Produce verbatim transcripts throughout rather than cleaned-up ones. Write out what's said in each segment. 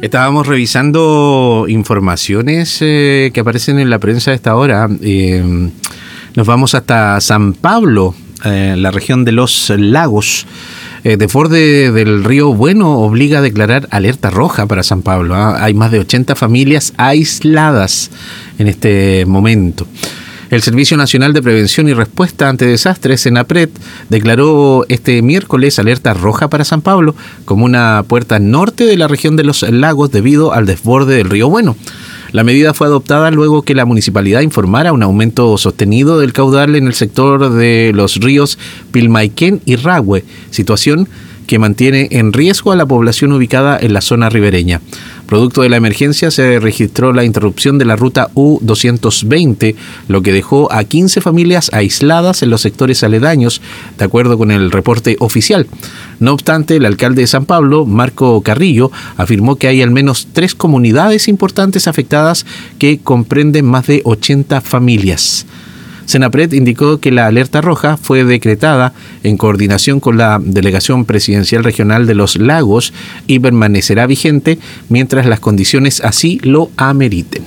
Estábamos revisando informaciones eh, que aparecen en la prensa a esta hora. Eh, nos vamos hasta San Pablo, eh, la región de los lagos. Eh, desborde del río Bueno obliga a declarar alerta roja para San Pablo. ¿eh? Hay más de ochenta familias aisladas en este momento. El Servicio Nacional de Prevención y Respuesta ante Desastres, SENAPRED, declaró este miércoles alerta roja para San Pablo, como una puerta norte de la región de los lagos debido al desborde del río Bueno. La medida fue adoptada luego que la municipalidad informara un aumento sostenido del caudal en el sector de los ríos Pilmaiquén y Rahue, situación que mantiene en riesgo a la población ubicada en la zona ribereña. Producto de la emergencia se registró la interrupción de la ruta U doscientos veinte, lo que dejó a quince familias aisladas en los sectores aledaños, de acuerdo con el reporte oficial. No obstante, el alcalde de San Pablo, Marco Carrillo, afirmó que hay al menos tres comunidades importantes afectadas que comprenden más de ochenta familias. SENAPRED indicó que la alerta roja fue decretada en coordinación con la Delegación Presidencial Regional de los Lagos y permanecerá vigente mientras las condiciones así lo ameriten.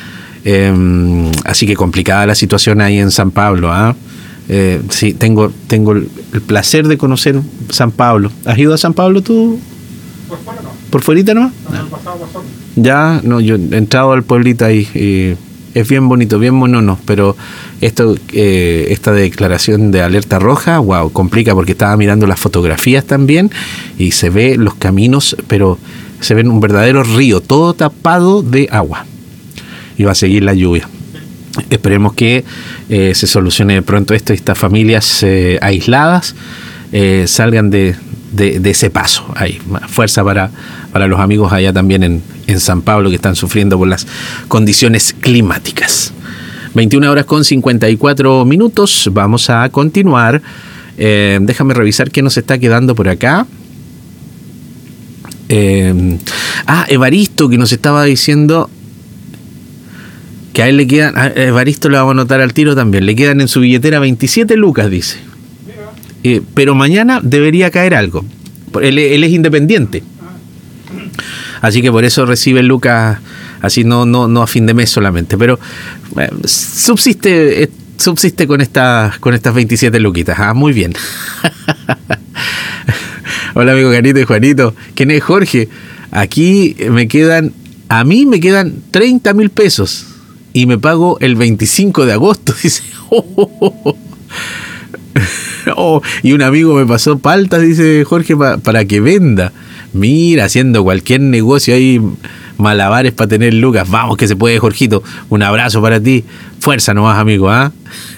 Eh, así que complicada la situación ahí en San Pablo. ¿eh? Eh, sí, tengo, tengo el, el placer de conocer San Pablo. ¿Has ido a San Pablo tú? Por fuera no. ¿Por fuerita nomás? No, no. Pasado, pasado. Ya, no, yo he entrado al pueblito ahí y es bien bonito, bien monono, pero esto, eh, esta declaración de alerta roja, wow, complica porque estaba mirando las fotografías también y se ve los caminos, pero se ven un verdadero río, todo tapado de agua. Y va a seguir la lluvia. Esperemos que eh, se solucione pronto esto y estas familias eh, aisladas eh, salgan de, de, de ese paso. Ahí, fuerza para, para los amigos allá también en, en San Pablo que están sufriendo por las condiciones climáticas. veintiuna horas con cincuenta y cuatro minutos. Vamos a continuar. Eh, déjame revisar qué nos está quedando por acá. Eh, ah, Evaristo, que nos estaba diciendo que a él le quedan, a Evaristo le vamos a anotar al tiro también, le quedan en su billetera veintisiete lucas, dice. Eh, pero mañana debería caer algo. Él, él es independiente. Así que por eso recibe lucas, así no, no, no a fin de mes solamente. Pero eh, subsiste, eh, subsiste con estas, con estas veintisiete luquitas. Ah, muy bien. Hola amigo Carito y Juanito. ¿Quién es Jorge? Aquí me quedan, a mí me quedan treinta mil pesos. Y me pago el veinticinco de agosto, dice. Oh, oh, oh. Oh, y un amigo me pasó paltas, dice Jorge, pa, para que venda. Mira, haciendo cualquier negocio ahí, malabares para tener lucas. Vamos que se puede, Jorgito. Un abrazo para ti. Fuerza nomás, amigo. ¿ah?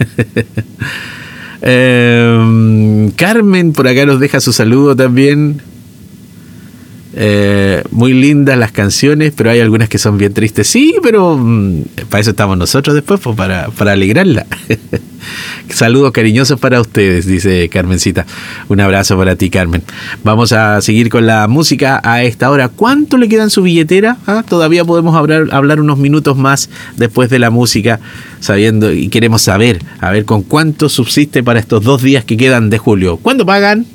eh, Carmen por acá nos deja su saludo también. Eh, muy lindas las canciones, pero hay algunas que son bien tristes. Sí, pero mmm, para eso estamos nosotros después, pues, para, para alegrarla. Saludos cariñosos para ustedes, dice Carmencita. Un abrazo para ti, Carmen. Vamos a seguir con la música a esta hora. ¿Cuánto le queda en su billetera? ¿Ah? Todavía podemos hablar, hablar unos minutos más después de la música, sabiendo y queremos saber, a ver con cuánto subsiste para estos dos días que quedan de julio. ¿Cuándo pagan?